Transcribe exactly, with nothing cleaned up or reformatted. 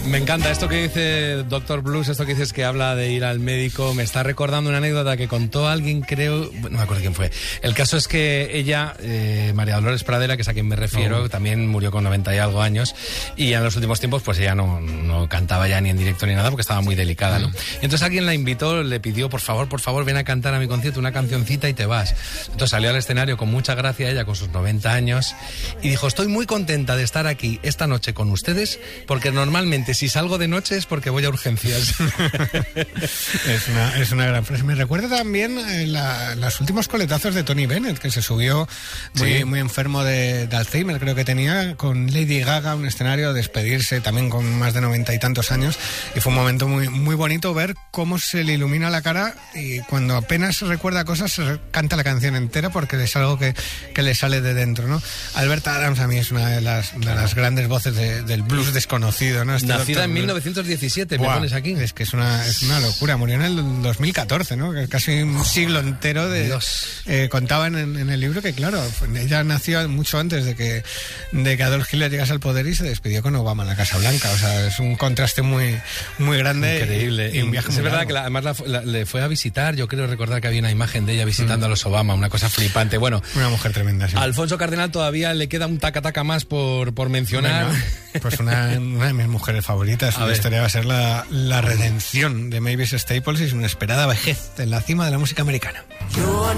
Me encanta esto que dice doctor Blues, esto que dices que habla de ir al médico. Me está recordando una anécdota que contó alguien, creo, no me acuerdo quién fue. El caso es que ella, eh, María Dolores Pradera, que es a quien me refiero, oh. también murió con noventa y algo años, y en los últimos tiempos pues ella no, no cantaba ya ni en directo ni nada porque estaba muy delicada, ¿no? Y entonces alguien la invitó, le pidió, por favor, por favor, ven a cantar a mi concierto una cancioncita y te vas. Entonces salió al escenario con mucha gracia ella, con sus noventa años, y dijo, estoy muy contenta de estar aquí esta noche con ustedes, porque normalmente si salgo de noche es porque voy a urgencias. es, una, es una gran frase. Me recuerda también eh, la, los últimos coletazos de Tony Bennett, que se subió muy, sí. muy enfermo de, de Alzheimer, creo que tenía, con Lady Gaga, a un escenario, a despedirse también con más de noventa y tantos años, y fue un momento muy, muy bonito ver cómo se le ilumina la cara y cuando apenas recuerda cosas canta la canción entera porque es algo que, que le sale de dentro, ¿no? Alberta Adams a mí es una de las, de las grandes voces de, del blues desconocido, ¿no? Este Nacida en mil novecientos diecisiete, me pones aquí. Es que es una, es una locura. Murió en el dos mil catorce, ¿no? Casi un siglo entero de... Dios. Eh, contaban en, en el libro que, claro, ella nació mucho antes de que, de que Adolf Hitler llegase al poder y se despidió con Obama en la Casa Blanca. O sea, es un contraste muy, muy grande. Increíble. Y, y un viaje es muy verdad largo. que la, además la, la, le fue a visitar. Yo creo recordar que había una imagen de ella visitando mm. a los Obama, una cosa flipante. Bueno, una mujer tremenda, sí. A Alfonso Cardenal todavía le queda un taca-taca más por, por mencionar. Bueno, pues una, una de mis mujeres favoritas. La historia va a ser la, la redención de Mavis Staples y su inesperada vejez en la cima de la música americana.